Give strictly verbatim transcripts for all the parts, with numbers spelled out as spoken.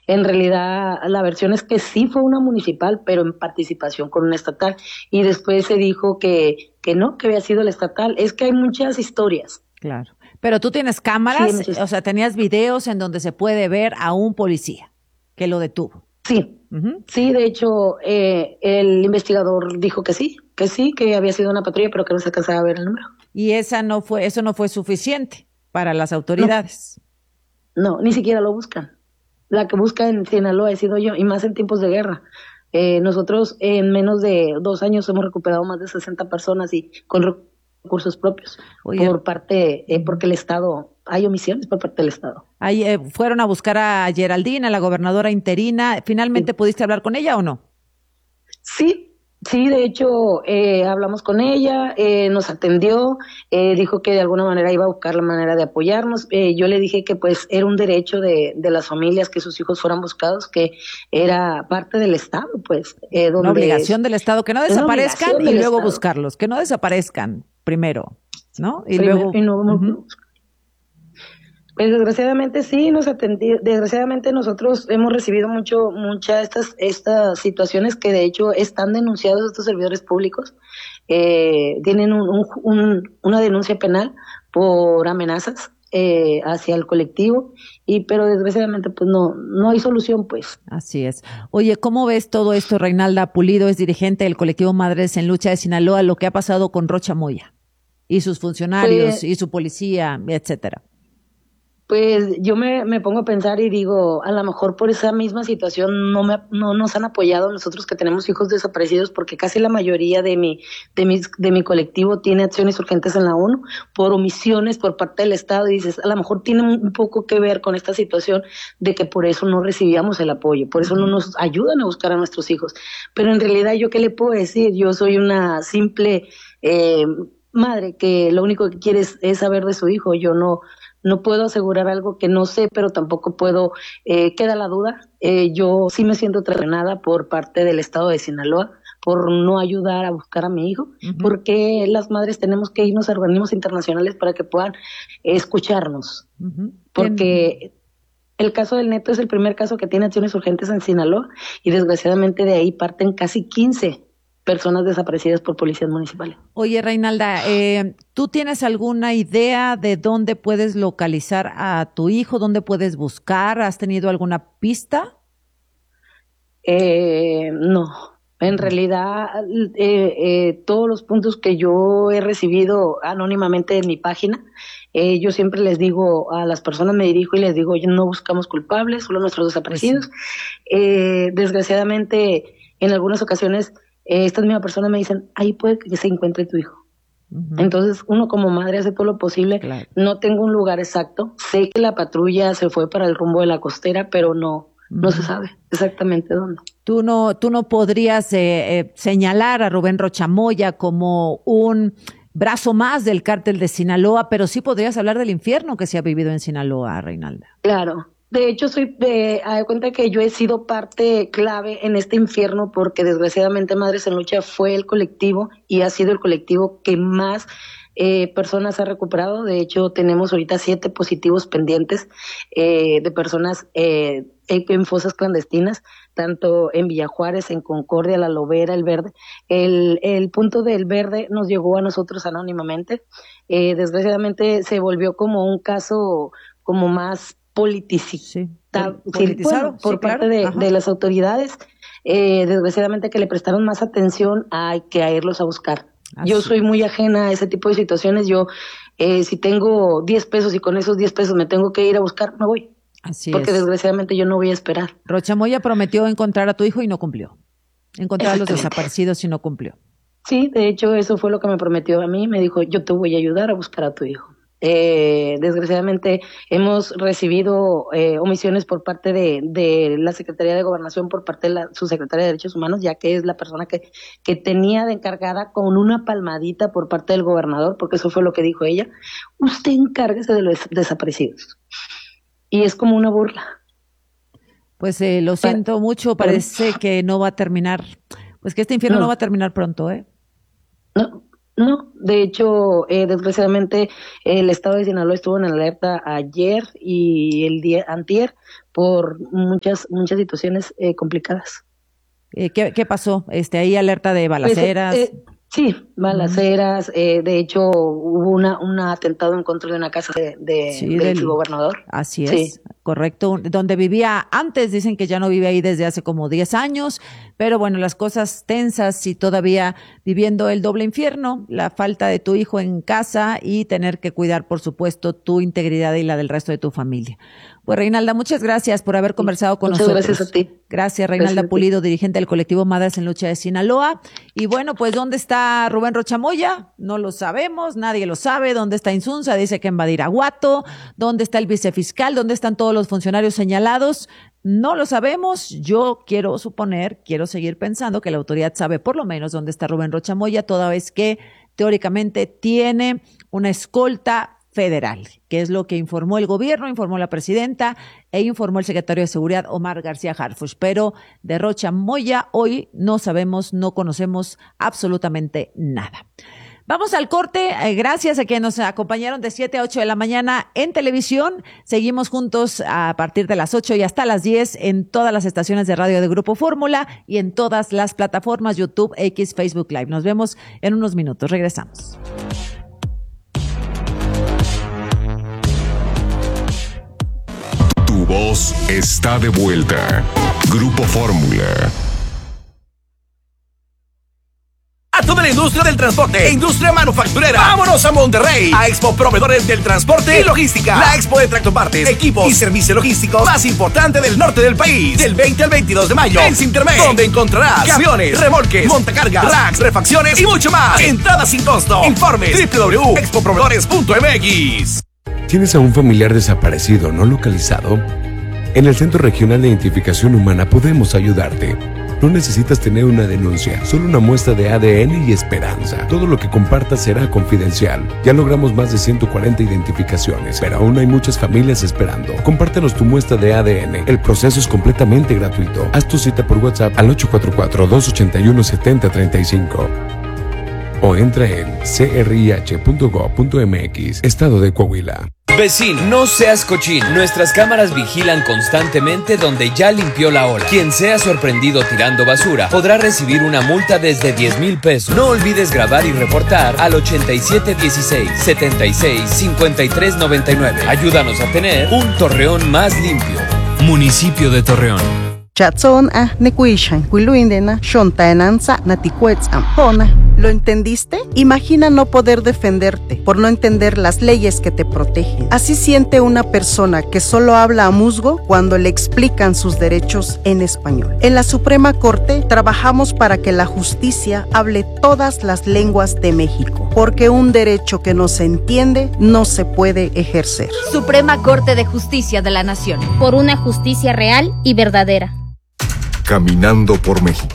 En realidad, la versión es que sí fue una municipal, pero en participación con una estatal. Y después se dijo que, que no, que había sido la estatal. Es que hay muchas historias. Claro. Pero tú tienes Sí, hay cámaras, muchas. o sea, tenías videos en donde se puede ver a un policía que lo detuvo. Sí, Ujú. sí, de hecho, eh, el investigador dijo que sí, que sí, que había sido una patrulla, pero que no se alcanzaba a ver el número. Y esa no fue, eso no fue suficiente para las No, autoridades. no, ni siquiera lo buscan. La que busca en Sinaloa he sido yo, y más en tiempos de guerra. Eh, nosotros en menos de dos años hemos recuperado más de sesenta personas y con recursos propios Oye, por parte, eh, porque el Estado, hay omisiones por parte del Estado. ahí eh, fueron a buscar a Geraldine, a la gobernadora interina. ¿Finalmente Sí. pudiste hablar con ella o no? Sí, sí, de hecho, eh, hablamos con ella, eh, nos atendió, eh, dijo que de alguna manera iba a buscar la manera de apoyarnos. Eh, yo le dije que pues era un derecho de, de las familias que sus hijos fueran buscados, que era parte del Estado, pues, eh, Una donde es, obligación del Estado, que no es una desaparezcan obligación y del luego Estado. buscarlos, que no desaparezcan primero, ¿no? Y Primero, luego, y no, ujú. pues desgraciadamente sí, nos atendí, desgraciadamente nosotros hemos recibido mucho, muchas estas, estas situaciones que de hecho están denunciados estos servidores públicos, eh, tienen un, un, un, una denuncia penal por amenazas eh, hacia el colectivo, y pero desgraciadamente pues no, no hay solución pues. Así es. Oye, ¿cómo ves todo esto? Reinalda Pulido es dirigente del colectivo Madres en Lucha de Sinaloa, lo que ha pasado con Rocha Moya y sus funcionarios Pues y su policía, etcétera. Pues yo me, me pongo a pensar y digo, a lo mejor por esa misma situación no me no nos han apoyado nosotros que tenemos hijos desaparecidos, porque casi la mayoría de mi de mis de mi colectivo tiene acciones urgentes en la ONU por omisiones por parte del Estado, y dices, a lo mejor tiene un poco que ver con esta situación de que por eso no recibíamos el apoyo, por eso no nos ayudan a buscar a nuestros hijos. Pero en realidad, ¿yo qué le puedo decir? Yo soy una simple eh, madre que lo único que quiere es, es saber de su hijo. Yo no no puedo asegurar algo que no sé, pero tampoco puedo, eh, queda la duda. Eh, yo sí me siento traicionada por parte del Estado de Sinaloa por no ayudar a buscar a mi hijo, Ujú. porque las madres tenemos que irnos a organismos internacionales para que puedan eh, escucharnos, Ujú. Tien- porque el caso del Neto es el primer caso que tiene acciones urgentes en Sinaloa, y desgraciadamente de ahí parten casi quince personas desaparecidas por policías municipales. Oye, Reinalda, eh, ¿tú tienes alguna idea de dónde puedes localizar a tu hijo? ¿Dónde puedes buscar? ¿Has tenido alguna pista? Eh, no, en No. realidad eh, eh, todos los puntos que yo he recibido anónimamente en mi página, eh, yo siempre les digo a las personas, me dirijo y les digo, no buscamos culpables, solo nuestros Pues sí. desaparecidos. Eh, desgraciadamente, en algunas ocasiones, eh, estas mismas personas me dicen, ahí puede que se encuentre tu hijo. Ujú. Entonces, uno como madre hace todo lo posible. Claro. No tengo un lugar exacto. Sé que la patrulla se fue para el rumbo de la costera, pero no, no se Ujú. sabe exactamente dónde. Tú no, tú no podrías eh, eh, señalar a Rubén Rocha Moya como un brazo más del cártel de Sinaloa, pero sí podrías hablar del infierno que se ha vivido en Sinaloa, Reinalda. Claro. De hecho, soy de, a de cuenta que yo he sido parte clave en este infierno, porque desgraciadamente Madres en Lucha fue el colectivo y ha sido el colectivo que más eh, personas ha recuperado. De hecho, tenemos ahorita siete positivos pendientes eh, de personas eh, en fosas clandestinas, tanto en Villajuárez, en Concordia, La Lobera, El Verde. El, el punto del Verde nos llegó a nosotros anónimamente. Eh, desgraciadamente se volvió como un caso como más politicizado, Sí. Pol- sí, politizado, bueno, sí, por parte claro. de, Ajá. de las autoridades, eh, desgraciadamente que le prestaron más atención a que a irlos a buscar. Yo Así soy muy es. ajena a ese tipo de situaciones. Yo, eh, si tengo diez pesos y con esos diez pesos me tengo que ir a buscar, me voy, Así porque es. desgraciadamente yo no voy a esperar. Rocha Moya prometió encontrar a tu hijo y no cumplió. Encontrar a los Exactamente. desaparecidos y no cumplió. Sí, de hecho eso fue lo que me prometió a mí. Me dijo, yo te voy a ayudar a buscar a tu hijo. Eh, desgraciadamente hemos recibido eh, omisiones por parte de, de la Secretaría de Gobernación, por parte de la subsecretaria de Derechos Humanos, ya que es la persona que, que tenía de encargada con una palmadita por parte del gobernador, porque eso fue lo que dijo ella, usted encárguese de los desaparecidos. Y es como una burla. Pues eh, lo Para, siento mucho, para mí, parece que no va a terminar, pues que este infierno no va no, a terminar pronto, ¿eh? no, No, de hecho, eh, desgraciadamente el estado de Sinaloa estuvo en alerta ayer y el día antier por muchas muchas situaciones eh, complicadas. Eh, ¿qué, ¿Qué pasó? Este, ahí alerta de balaceras. Pues, eh, sí, balaceras. Eh, de hecho, hubo una un atentado en contra de una casa de, de Sí, del del- gobernador. Así es, Sí. correcto. Donde vivía antes, dicen que ya no vive ahí desde hace como diez años, pero bueno, las cosas tensas y todavía viviendo el doble infierno, la falta de tu hijo en casa y tener que cuidar, por supuesto, tu integridad y la del resto de tu familia. Pues Reinalda, muchas gracias por haber conversado con Muchas nosotros. gracias a ti. Gracias, Reinalda Gracias a ti. Pulido, dirigente del colectivo Madres en Lucha de Sinaloa. Y bueno, pues ¿dónde está Rubén Rochamoya? No lo sabemos, nadie lo sabe. ¿Dónde está Insunza? Dice que en Badiraguato. ¿Dónde está el vicefiscal? ¿Dónde están todos los funcionarios señalados? No lo sabemos. Yo quiero suponer, quiero seguir pensando que la autoridad sabe por lo menos dónde está Rubén Rochamoya, toda vez que teóricamente tiene una escolta federal, que es lo que informó el gobierno, informó la presidenta e informó el secretario de Seguridad, Omar García Harfuch. Pero de Rochamoya hoy no sabemos, no conocemos absolutamente nada. Vamos al corte. Eh, gracias a quienes nos acompañaron de siete a ocho de la mañana en televisión. Seguimos juntos a partir de las ocho y hasta las diez en todas las estaciones de radio de Grupo Fórmula y en todas las plataformas YouTube, X, Facebook Live. Nos vemos en unos minutos. Regresamos. Tu voz está de vuelta. Grupo Fórmula. A toda la industria del transporte e industria manufacturera. Vámonos a Monterrey, a Expo Proveedores del Transporte y Logística. La expo de tractopartes, equipos y servicio logístico más importante del norte del país. Del veinte al veintidós de mayo en Cintermex, donde encontrarás camiones, remolques, montacargas, racks, refacciones y mucho más. Entrada sin costo. Informes doble u doble u doble u punto expo proveedores punto m x. ¿Tienes a un familiar desaparecido no localizado? En el Centro Regional de Identificación Humana podemos ayudarte. No necesitas tener una denuncia, solo una muestra de A D N y esperanza. Todo lo que compartas será confidencial. Ya logramos más de ciento cuarenta identificaciones, pero aún hay muchas familias esperando. Compártenos tu muestra de A D N. El proceso es completamente gratuito. Haz tu cita por WhatsApp al ocho cuatro cuatro, dos ocho uno, siete cero tres cinco o entra en c r i h punto gov punto m x, Estado de Coahuila. Vecino, no seas cochino. Nuestras cámaras vigilan constantemente donde ya limpió la ola. Quien sea sorprendido tirando basura podrá recibir una multa desde diez mil pesos. No olvides grabar y reportar al ochenta y siete dieciséis, setenta y seis, cincuenta y tres noventa y nueve. Ayúdanos a tener un Torreón más limpio. Municipio de Torreón. Chatson a nekuishan, kuiluindena, shontaenanza, naticuetzam, hona. ¿Lo entendiste? Imagina no poder defenderte por no entender las leyes que te protegen. Así siente una persona que solo habla a musgo cuando le explican sus derechos en español. En la Suprema Corte trabajamos para que la justicia hable todas las lenguas de México, porque un derecho que no se entiende no se puede ejercer. Suprema Corte de Justicia de la Nación. Por una justicia real y verdadera. Caminando por México.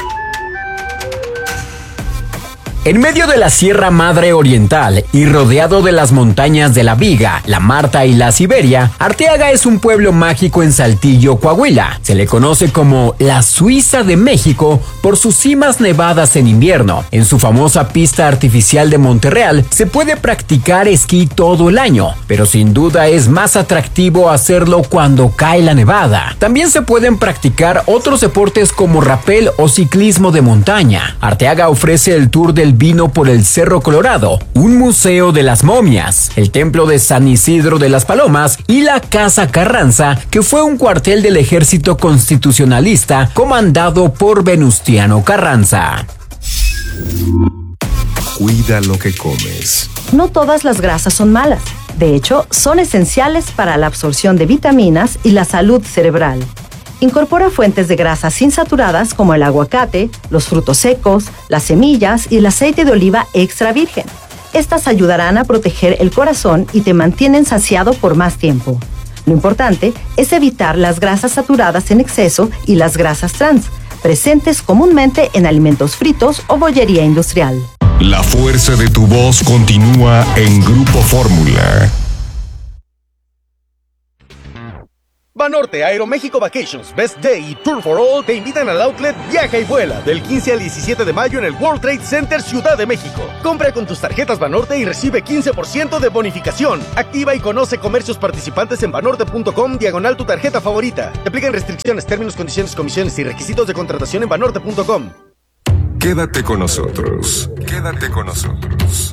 En medio de la Sierra Madre Oriental y rodeado de las montañas de la Viga, la Marta y la Siberia, Arteaga es un pueblo mágico en Saltillo, Coahuila. Se le conoce como la Suiza de México por sus cimas nevadas en invierno. En su famosa pista artificial de Monterreal se puede practicar esquí todo el año, pero sin duda es más atractivo hacerlo cuando cae la nevada. También se pueden practicar otros deportes como rapel o ciclismo de montaña. Arteaga ofrece el tour del vino por el Cerro Colorado, un museo de las momias, el templo de San Isidro de las Palomas y la Casa Carranza, que fue un cuartel del ejército constitucionalista comandado por Venustiano Carranza. Cuida lo que comes. No todas las grasas son malas. De hecho, son esenciales para la absorción de vitaminas y la salud cerebral. Incorpora fuentes de grasas insaturadas como el aguacate, los frutos secos, las semillas y el aceite de oliva extra virgen. Estas ayudarán a proteger el corazón y te mantienen saciado por más tiempo. Lo importante es evitar las grasas saturadas en exceso y las grasas trans, presentes comúnmente en alimentos fritos o bollería industrial. La fuerza de tu voz continúa en Grupo Fórmula. Banorte, Aeroméxico Vacations, Best Day y Tour for All te invitan al outlet Viaja y Vuela del quince al diecisiete de mayo en el World Trade Center Ciudad de México. Compra con tus tarjetas Banorte y recibe quince por ciento de bonificación. Activa y conoce comercios participantes en banorte.com diagonal tu tarjeta favorita. Te aplican restricciones, términos, condiciones, comisiones y requisitos de contratación en banorte punto com. Quédate con nosotros. Quédate con nosotros.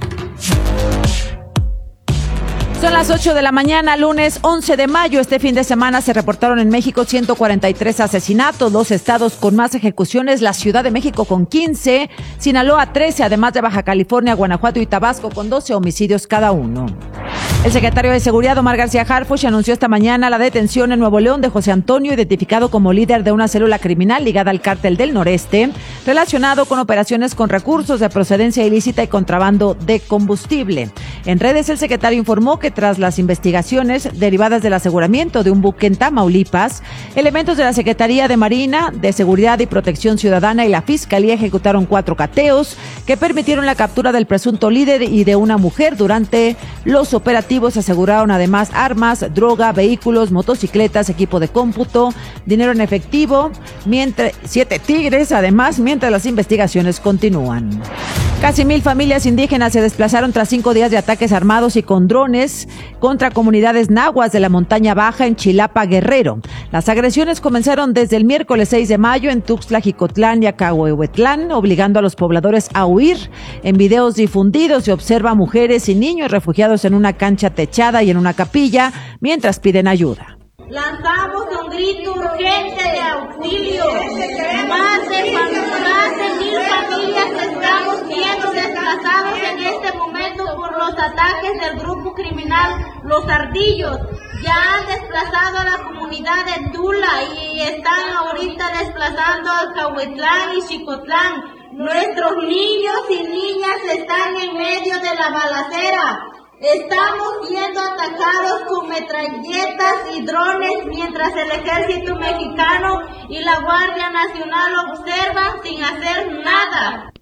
Son las ocho de la mañana, lunes once de mayo. Este fin de semana se reportaron en México ciento cuarenta y tres asesinatos, dos estados con más ejecuciones, la Ciudad de México con quince, Sinaloa trece, además de Baja California, Guanajuato y Tabasco con doce homicidios cada uno. El secretario de Seguridad, Omar García Harfuch, anunció esta mañana la detención en Nuevo León de José Antonio, identificado como líder de una célula criminal ligada al Cártel del Noreste, relacionado con operaciones con recursos de procedencia ilícita y contrabando de combustible. En redes, el secretario informó que tras las investigaciones derivadas del aseguramiento de un buque en Tamaulipas, elementos de la Secretaría de Marina, de Seguridad y Protección Ciudadana y la Fiscalía ejecutaron cuatro cateos que permitieron la captura del presunto líder y de una mujer. Durante los operativos aseguraron además armas, droga, vehículos, motocicletas, equipo de cómputo, dinero en efectivo, mientras siete tigres, además, mientras las investigaciones continúan. Casi mil familias indígenas se desplazaron tras cinco días de ataques armados y con drones contra comunidades nahuas de la montaña baja en Chilapa, Guerrero. Las agresiones comenzaron desde el miércoles seis de mayo en Tuxtla, Jicotlán y Acahuehuetlán, obligando a los pobladores a huir. En videos difundidos se observa a mujeres y niños refugiados en una cancha techada y en una capilla mientras piden ayuda. Lanzamos un grito urgente de auxilio. Más de, más de mil familias estamos siendo desplazados en este momento por los ataques del grupo criminal Los Ardillos. Ya han desplazado a la comunidad de Tula y están ahorita desplazando a Cahuetlán y Xicotlán. Nuestros niños y niñas están en medio de la balacera. Estamos siendo atacados con metralletas y drones mientras el ejército mexicano y la Guardia Nacional observan sin hacer nada.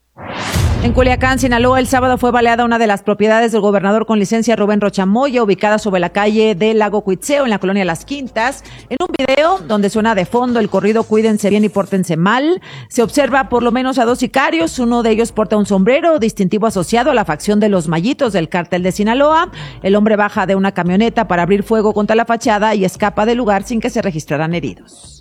En Culiacán, Sinaloa, el sábado fue baleada una de las propiedades del gobernador con licencia Rubén Rocha Moya, ubicada sobre la calle del Lago Cuitzeo, en la colonia Las Quintas. En un video donde suena de fondo el corrido Cuídense bien y pórtense mal, se observa por lo menos a dos sicarios. Uno de ellos porta un sombrero distintivo asociado a la facción de los Mayitos del Cártel de Sinaloa. El hombre baja de una camioneta para abrir fuego contra la fachada y escapa del lugar sin que se registraran heridos.